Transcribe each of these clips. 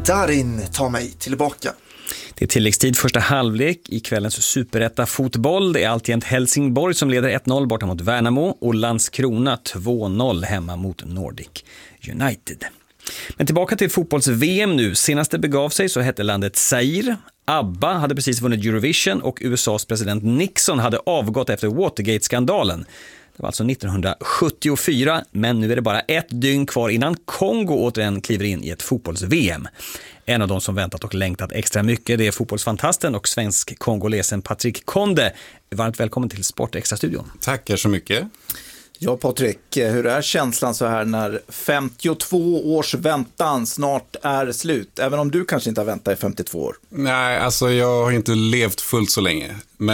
Darin tar mig tillbaka. Det är tilläggstid första halvlek i kvällens superetta fotboll. Det är alltjämt Helsingborg som leder 1-0 borta mot Värnamo och Landskrona 2-0 hemma mot Nordic United. Men tillbaka till fotbolls-VM nu. Senast det begav sig så hette landet Zaire. ABBA hade precis vunnit Eurovision och USAs president Nixon hade avgått efter Watergate-skandalen. Det var alltså 1974, men nu är det bara ett dygn kvar innan Kongo återigen kliver in i ett fotbolls-VM. En av de som väntat och längtat extra mycket, det är fotbollsfantasten och svensk-kongolesen Patrick Konde. Varmt välkommen till Sportextra-studion. Tackar så mycket. Ja, Patrik, hur är känslan så här när 52 års väntan snart är slut? Även om du kanske inte har väntat i 52 år. Nej, alltså jag har inte levt fullt så länge.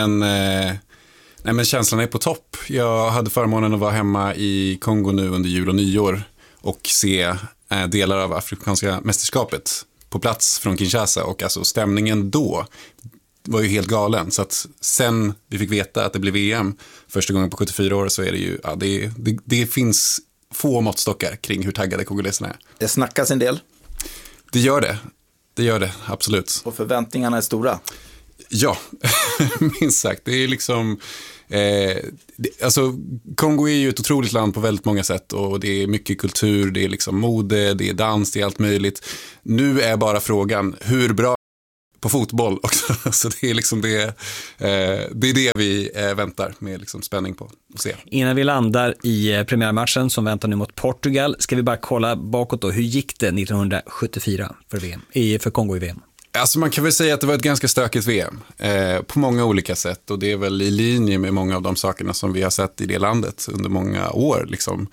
Men känslan är på topp. Jag hade förmånen att vara hemma i Kongo nu under jul och nyår och se delar av afrikanska mästerskapet på plats från Kinshasa. Och alltså stämningen då var ju helt galen. Så att sen vi fick veta att det blev VM första gången på 74 år så är det ju, ja, det finns få måttstockar kring hur taggade kongoleserna är. Det snackas en del. Det gör det, absolut. Och förväntningarna är stora. Ja, minst sagt. Det är liksom... alltså, Kongo är ju ett otroligt land på väldigt många sätt och det är mycket kultur, det är liksom mode, det är dans, det är allt möjligt. Nu är bara frågan hur bra på fotboll också. Så det är liksom det är det vi väntar med liksom spänning på att se. Innan vi landar i premiärmatchen som väntar nu mot Portugal ska vi bara kolla bakåt då. Hur gick det 1974 för Kongo i VM? Alltså man kan väl säga att det var ett ganska stökigt VM på många olika sätt och det är väl i linje med många av de sakerna som vi har sett i det landet under många år liksom.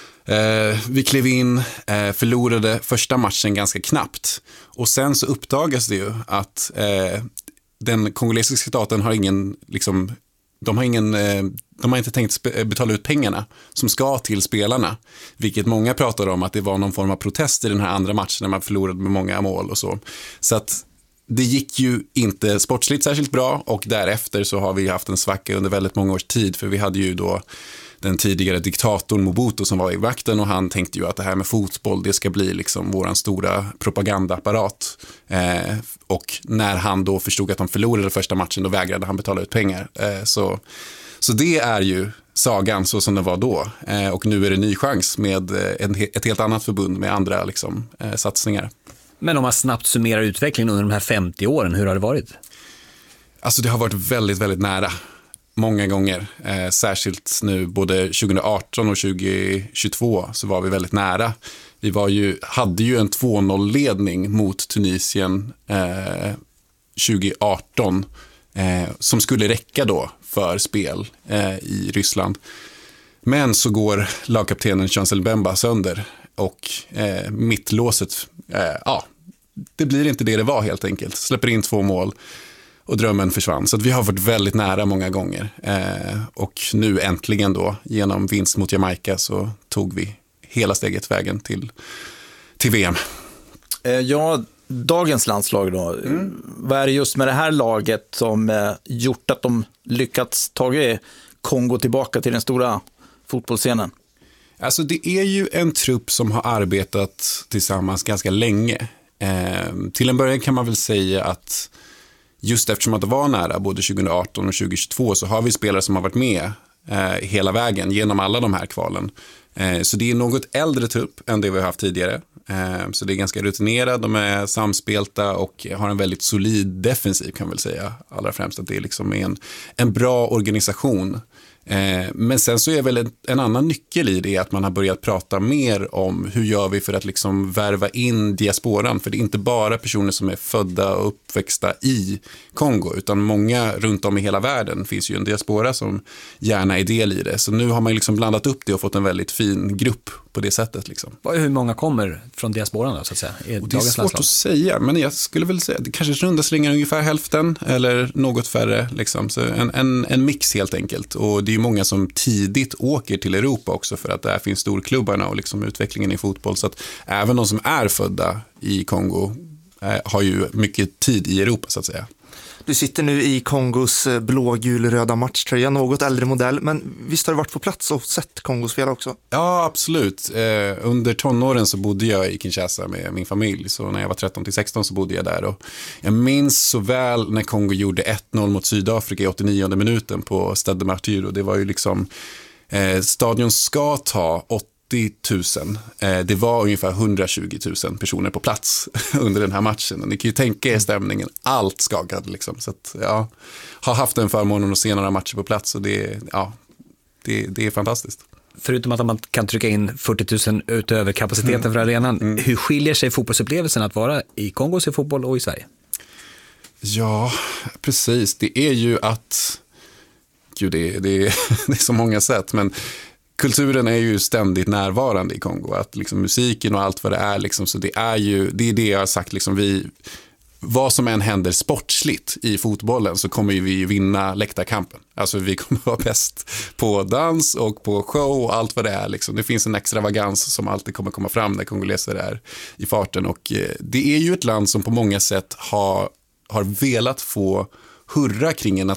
Vi klev in, förlorade första matchen ganska knappt och sen så uppdagas det ju att den kongolesiska staten har ingen liksom, de har inte tänkt betala ut pengarna som ska till spelarna, vilket många pratar om att det var någon form av protest i den här andra matchen när man förlorade med många mål och så. Så att det gick ju inte sportsligt särskilt bra och därefter så har vi haft en svacka under väldigt många års tid för vi hade ju då den tidigare diktatorn Mobutu som var i vakten och han tänkte ju att det här med fotboll det ska bli liksom våran stora propagandaapparat och när han då förstod att de förlorade första matchen då vägrade han betala ut pengar så det är ju sagan så som det var då och nu är det en ny chans med ett helt annat förbund med andra liksom, satsningar. Men om man snabbt summerar utvecklingen under de här 50 åren, hur har det varit? Alltså det har varit väldigt, väldigt nära. Många gånger, särskilt nu både 2018 och 2022 så var vi väldigt nära. Vi hade ju en 2-0-ledning mot Tunisien 2018 som skulle räcka då för spel i Ryssland. Men så går lagkaptenen Chancel Bemba sönder och mittlåset, det blir inte det var helt enkelt. Släpper in 2 mål. Och drömmen försvann. Så att vi har varit väldigt nära många gånger. Och nu äntligen då, genom vinst mot Jamaica så tog vi hela steget vägen till VM. Ja, dagens landslag då. Vad är det just med det här laget som gjort att de lyckats ta Kongo tillbaka till den stora fotbollsscenen? Alltså det är ju en trupp som har arbetat tillsammans ganska länge. Till en början kan man väl säga att just eftersom att det var nära både 2018 och 2022 så har vi spelare som har varit med hela vägen genom alla de här kvalen. Så det är något äldre trupp än det vi har haft tidigare. Så det är ganska rutinerat, de är samspelta och har en väldigt solid defensiv kan man väl säga. Allra främst att det är liksom en bra organisation. Men sen så är väl en annan nyckel i det att man har börjat prata mer om hur gör vi för att liksom värva in diasporan, för det är inte bara personer som är födda och uppväxta i Kongo utan många runt om i hela världen finns ju en diaspora som gärna är del i det, så nu har man liksom blandat upp det och fått en väldigt fin grupp på det sättet liksom. Hur många kommer från diasporan då så att säga? Det är svårt att säga, men jag skulle väl säga det kanske runda slängar ungefär hälften eller något färre liksom, så en mix helt enkelt, och det är ju många som tidigt åker till Europa också för att där finns storklubbarna och liksom utvecklingen i fotboll, så att även de som är födda i Kongo har ju mycket tid i Europa så att säga. Du sitter nu i Kongos blå-gul-röda matchtröja, något äldre modell, men visst har du varit på plats och sett Kongo spela också? Ja, absolut. Under tonåren så bodde jag i Kinshasa med min familj, så när jag var 13-16 så bodde jag där, och jag minns så väl när Kongo gjorde 1-0 mot Sydafrika i 89:e minuten på Stade de Martyr, och det var ju liksom stadion ska ta 80 000. Det var ungefär 120 000 personer på plats under den här matchen. Och ni kan ju tänka er stämningen, allt skakade liksom. Så att, ja, har haft en förmån att se några matcher på plats, och det är fantastiskt. Förutom att man kan trycka in 40 000 utöver kapaciteten för arenan, hur skiljer sig fotbollsupplevelsen att vara i Kongo i fotboll och i Sverige? Ja, precis. Det är ju att det är så många sätt, men kulturen är ju ständigt närvarande i Kongo, att liksom musiken och allt vad det är liksom, så det är det jag har sagt liksom, vad som än händer sportsligt i fotbollen så kommer vi ju vinna läktarkampen. Alltså vi kommer vara bäst på dans och på show och allt vad det är liksom. Det finns en extravagans som alltid kommer komma fram när kongoleser är i farten, och det är ju ett land som på många sätt har velat få hurra kring en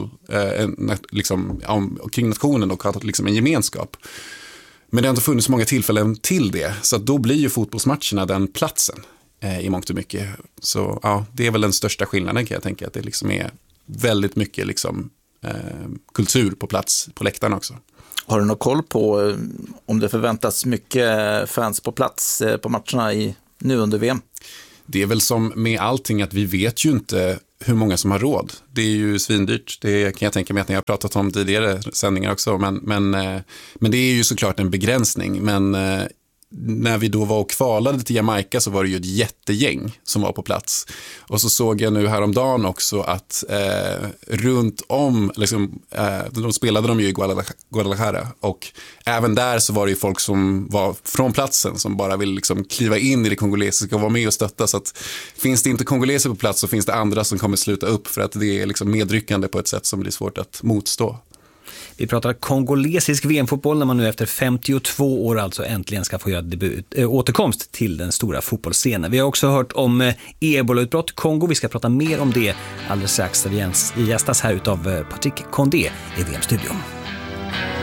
kring nationen och ha liksom en gemenskap. Men det har inte funnits många tillfällen till det, så att då blir ju fotbollsmatcherna den platsen i mångt och mycket. Så ja, det är väl den största skillnaden, kan jag tänka, att det liksom är väldigt mycket liksom, kultur på plats på läktarna också. Har du någon koll på om det förväntas mycket fans på plats på matcherna nu under VM? Det är väl som med allting att vi vet ju inte hur många som har råd. Det är ju svindyrt. Det kan jag tänka mig att ni har pratat om tidigare sändningar också. Men det är ju såklart en begränsning. Men när vi då var och kvalade till Jamaica så var det ju ett jättegäng som var på plats. Och så såg jag nu häromdagen också att runt om, liksom, de spelade de ju i Guadalajara, och även där så var det ju folk som var från platsen som bara vill liksom kliva in i det kongolesiska och vara med och stötta. Så att finns det inte kongoleser på plats så finns det andra som kommer sluta upp, för att det är liksom medryckande på ett sätt som blir svårt att motstå. Vi pratar kongolesisk VM-fotboll när man nu efter 52 år alltså äntligen ska få göra återkomst till den stora fotbollsscenen. Vi har också hört om ebolautbrott i Kongo. Vi ska prata mer om det alldeles strax. Vi gästas här utav Patrick Condé i VM-studion.